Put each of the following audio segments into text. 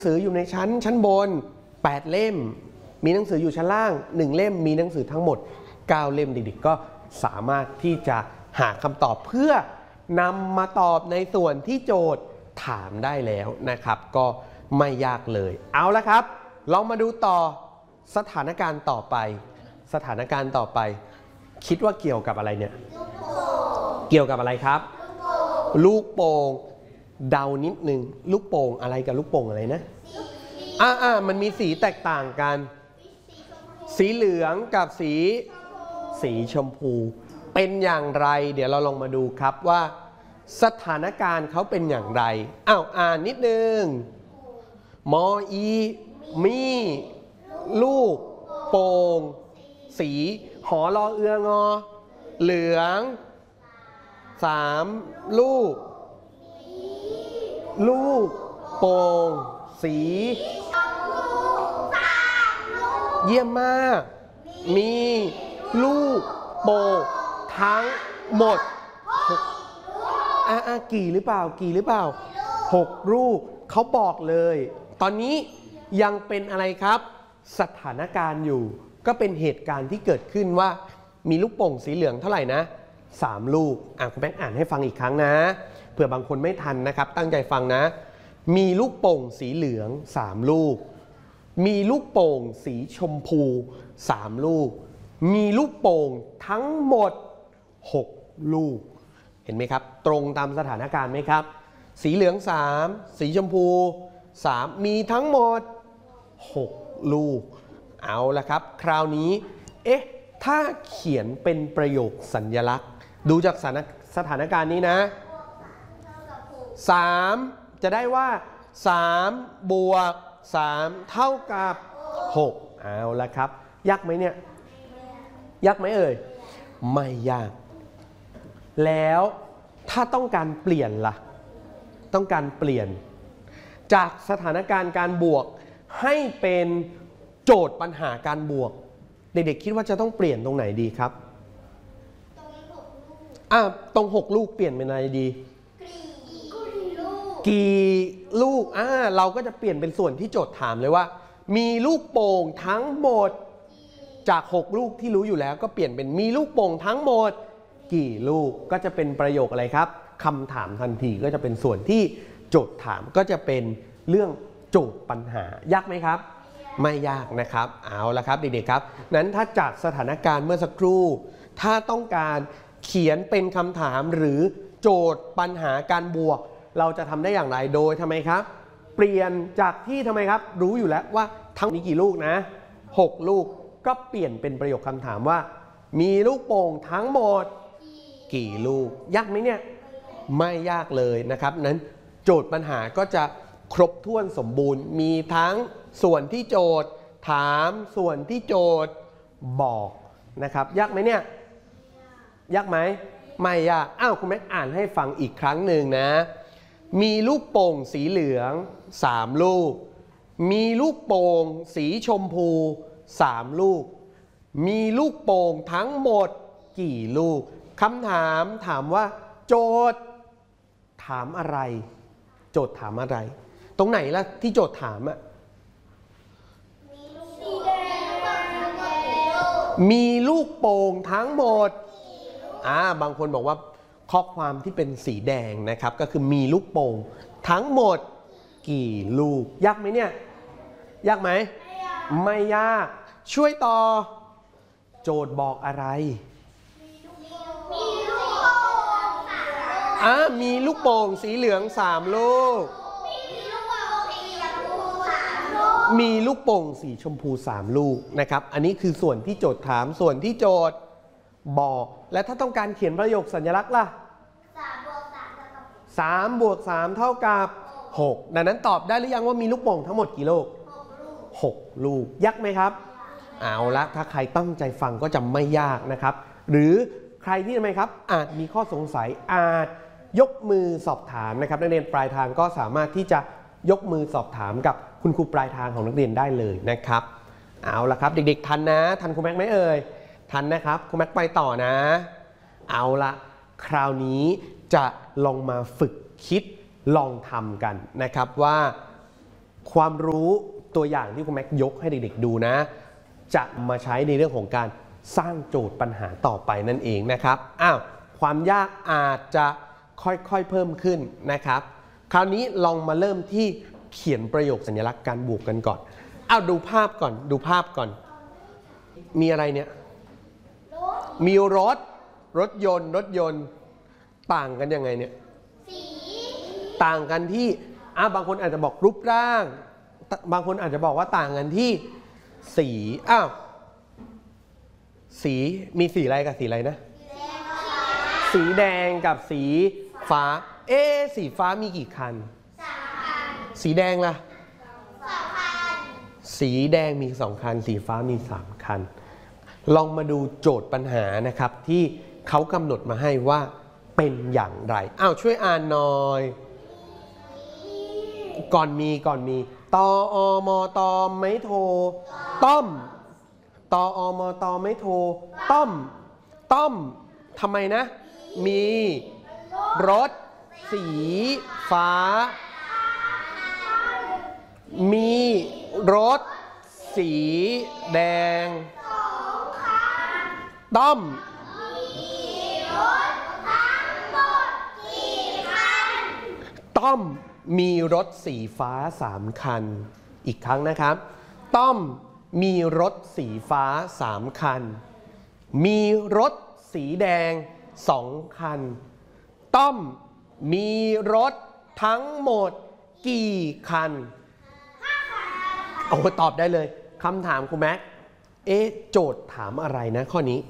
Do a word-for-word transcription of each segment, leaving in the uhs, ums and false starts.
หนังสืออยู่ในชั้นชั้นบนแปดเล่มมีหนังสืออยู่ชั้นล่างหนึ่งเล่มมีหนังสือทั้งหมดเก้าเล่มเด็กๆก็สามารถที่จะหาคำตอบเพื่อนำมาตอบในส่วนที่โจทย์ถามได้แล้วนะครับก็ไม่ยากเลยเอาละครับลองมาดูต่อสถานการณ์ต่อไปสถานการณ์ต่อไปคิดว่าเกี่ยวกับอะไรเนี่ยเกี่ยวกับอะไรครับลูกโป่งเดานิดนึงลูกโป่งอะไรกับลูกโป่งอะไรนะอ่าอ่ามันมีสีแตกต่างกันสีเหลืองกับสีสีชมพูเป็นอย่างไรเดี๋ยวเราลองมาดูครับว่าสถานการณ์เขาเป็นอย่างไรอ้าวอ่านนิดนึงมออีมีลูกโป่งสีหอรอเอืองอเหลืองสามลูกลูกโป่งสีเยี่ยมมากมีลูกโป่งทั้งหมดอ่ากี่หรือเปล่ากี่หรือเปล่าหกลูกเขาบอกเลยตอนนี้ยังเป็นอะไรครับสถานการณ์อยู่ก็เป็นเหตุการณ์ที่เกิดขึ้นว่ามีลูกโป่งสีเหลืองเท่าไหร่นะสามลูกอ่ะคุณแบงค์อ่านให้ฟังอีกครั้งนะเผื่อบางคนไม่ทันนะครับตั้งใจฟังนะมีลูกโป่งสีเหลืองสามลูกมีลูกโป่งสีชมพูสามลูกมีลูกโป่งทั้งหมดหกลูกเห็นไหมครับตรงตามสถานการณ์ไหมครับสีเหลืองสามสีชมพูสามมีทั้งหมดหกลูกเอาละครับคราวนี้เอ๊ะถ้าเขียนเป็นประโยคสัญลักษณ์ดูจากสถานการณ์นี้นะสามจะได้ว่าสามบวกสามเท่ากับหกเอาละครับยากไหมเนี่ยยากไหมเอ่ยไม่ยากแล้วถ้าต้องการเปลี่ยนล่ะต้องการเปลี่ยนจากสถานการณ์การบวกให้เป็นโจทย์ปัญหาการบวกเด็กๆคิดว่าจะต้องเปลี่ยนตรงไหนดีครับอ่ะตรงหกลูกเปลี่ยนเป็นอะไรดีกี่ลูกอ่าเราก็จะเปลี่ยนเป็นส่วนที่โจทย์ถามเลยว่ามีลูกโป่งทั้งหมดจากหกลูกที่รู้อยู่แล้วก็เปลี่ยนเป็นมีลูกโป่งทั้งหมดกี่ลูกก็จะเป็นประโยคอะไรครับคำถามทันทีก็จะเป็นส่วนที่โจทย์ถามก็จะเป็นเรื่องโจทย์ปัญหายากไหมครับไม่ยากนะครับเอาละครับเด็กๆครับนั้นถ้าจากสถานการณ์เมื่อสักครู่ถ้าต้องการเขียนเป็นคำถามหรือโจทย์ปัญหาการบวกเราจะทำได้อย่างไรโดยทำไมครับเปลี่ยนจากที่ทำไมครับรู้อยู่แล้วว่าทั้งนี้กี่ลูกนะหกลูกก็เปลี่ยนเป็นประโยคคำถามว่ามีลูกโป่งทั้งหมดกี่ลูกยากไหมเนี่ยไม่ยากเลยนะครับนั้นโจทย์ปัญหาก็จะครบถ้วนสมบูรณ์มีทั้งส่วนที่โจทย์ถามส่วนที่โจทย์บอกนะครับยากไหมเนี่ยยากไหมไม่ยากอ้าวคุณแม่อ่านให้ฟังอีกครั้งหนึ่งนะมีลูกโป่งสีเหลืองสามลูกมีลูกโป่งสีชมพูสามลูกมีลูกโป่งทั้งหมดกี่ลูกคำถามถามว่าโจทย์ถามอะไรโจทย์ถามอะไรตรงไหนล่ะที่โจทย์ถามอะมีลูกโป่งทั้งหมดอ่าบางคนบอกว่าข้อความที่เป็นสีแดงนะครับก็คือมีลูกโป่งทั้งหมดกี่ลูกยากไหมเนี่ยยากไหมไม่ยากช่วยต่อโจทย์บอกอะไรอ่ามีลูกโป่งสีเหลืองสามลูกมีลูกโป่งสีชมพูสามลูกนะครับอันนี้คือส่วนที่โจทย์ถามส่วนที่โจทย์บอกและถ้าต้องการเขียนประโยคสัญลักษณ์ล่ะสามบวกสามเท่ากับหกดังนั้นตอบได้หรือยังว่ามีลูกโป่งทั้งหมดกี่ลูกหกลูกยากไหมครับเอาละถ้าใครตั้งใจฟังก็จะไม่ยากนะครับหรือใครที่ทำไมครับอาจมีข้อสงสัยอาจยกมือสอบถามนะครับนักเรียนปลายทางก็สามารถที่จะยกมือสอบถามกับคุณครูปลายทางของนักเรียนได้เลยนะครับเอาละครับเด็กๆทันนะทันครูแม็กไหมเอ่ยทันนะครับครูแม็กไปต่อนะเอาละคราวนี้จะลองมาฝึกคิดลองทำกันนะครับว่าความรู้ตัวอย่างที่คุณแม็กยกให้เด็กๆดูนะจะมาใช้ในเรื่องของการสร้างโจทย์ปัญหาต่อไปนั่นเองนะครับอ้าวความยากอาจจะค่อยๆเพิ่มขึ้นนะครับคราวนี้ลองมาเริ่มที่เขียนประโยคสัญลักษณ์การบวกกันก่อนอ้าวดูภาพก่อนดูภาพก่อนมีอะไรเนี่ยมีรถรถยนต์รถยนต์ต่างกันยังไงเนี่ยสีต่างกันที่อ่ะบางคนอาจจะบอกรูปร่างบางคนอาจจะบอกว่าต่างกันที่สีอ้าวสีมีสีอะไรกับสีอะไรนะสีแดงกับสีฟ้าเอ๊ะสีฟ้ามีกี่คันสามคันสีแดงล่ะสองคันสีแดงมีสองคันสีฟ้ามีสามคันลองมาดูโจทย์ปัญหานะครับที่เขากำหนดมาให้ว่าเป็นอย่างไรอ้าวช่วยอ่านหน่อยก่อนมีก่อนมีตออมตอไม่โทต้อมตออมตอไม่โทต้อมต้อมทำไมนะมีรถสีฟ้ามีรถสีแดงต้อมต้อมมีรถสีฟ้าสามคันอีกครั้งนะครับต้อมมีรถสีฟ้าสามคันมีรถสีแดงสองคันต้อมมีรถทั้งหมดกี่คันโอ้ตอบได้เลยคำถามคุณแม็กเอ๊ะโจทย์ถามอะไรนะข้อนี้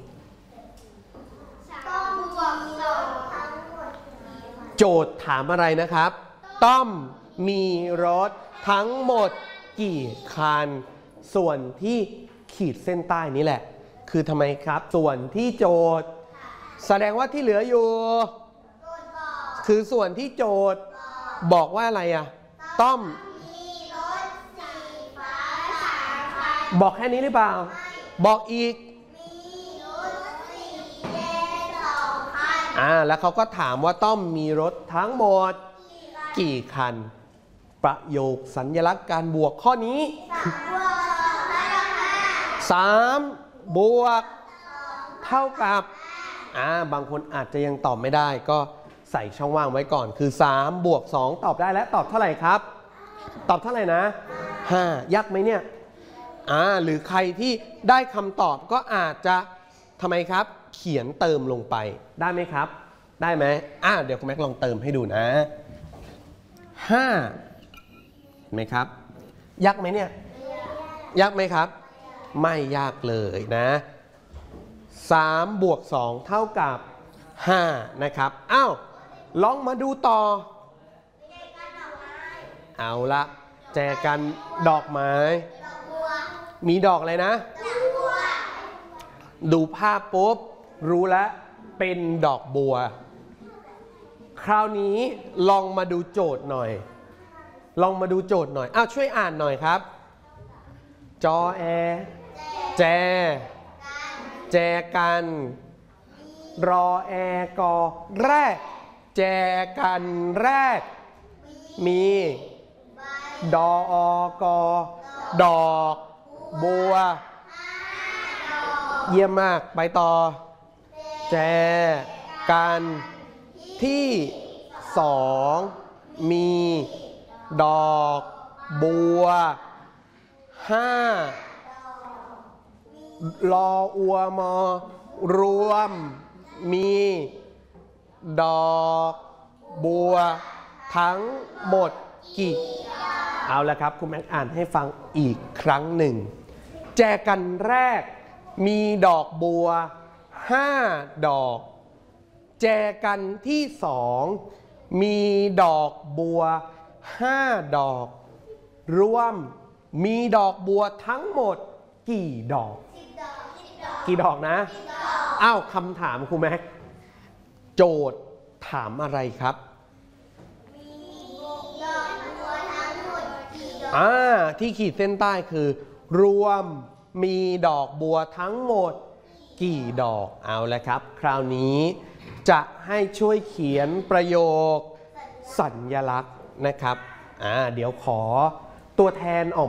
โจทย์ถามอะไรนะครับต้อมมีรถทั้งหมดกี่คันส่วนที่ขีดเส้นใต้นี้แหละคือทำไมครับส่วนที่โจทย์แสดงว่าที่เหลืออยู่คือส่วนที่โจทย์บอกว่าอะไรอ่ะต้อมบอกแค่นี้หรือเปล่าบอกอีกอ่าแล้วเขาก็ถามว่าต้อมมีรถทั้งหมดกี่คันประโยคสัญลักษณ์การบวกข้อนี้สามบวกเท่ากับอ่าบางคนอาจจะยังตอบไม่ได้ก็ใส่ช่องว่างไว้ก่อนคือสามบวกสองตอบได้แล้วตอบเท่าไหร่ครับตอบเท่าไหร่นะห้ายากไหมเนี่ยอ่าหรือใครที่ได้คำตอบก็อาจจะทำไมครับเขียนเติมลงไปได้ไหมครับได้ไหมอ่าเดี๋ยวคุณแม็กลองเติมให้ดูนะห้าเห็นไหมครับยากไหมเนี่ยยากไหมครับไม่ยากเลยนะสามบวกสองเท่ากับห้านะครับอ้าวลองมาดูต่อเอาละแจกันดอกไม้มีดอกอะไรนะดูภาพปุ๊บรู้แล้วเป็นดอกบัวคราวนี้ลองมาดูโจทย์หน่อยลองมาดูโจทย์หน่อยอ้าวช่วยอ่านหน่อยครับจอแอแจแจกันรอแอกอแรกแจกันแรกมีดออกอดอกบัวเยี่ยมมากไปต่อแจกันที่สองมีดอกบัวห้ารออัวมอรวมมีดอกบัวทั้งหมดกี่เอาละครับคุณแม็กอ่านให้ฟังอีกครั้งหนึ่งแจกันแรกมีดอกบัวห้าดอกแจกันที่สองมีดอกบัวห้าดอกรวมมีดอกบัวทั้งหมดกี่ดอกกี่ดอกนะอ้าวคำถามครูแม็กโจทย์ถามอะไรครับอ่าที่ขีดเส้นใต้คือรวมมีดอกบัวทั้งหมดกี่ดอกเอาละครับคราวนี้จะให้ช่วยเขียนประโยคสัญลักษณ์นะครับอ่าเดี๋ยวขอตัวแทนออก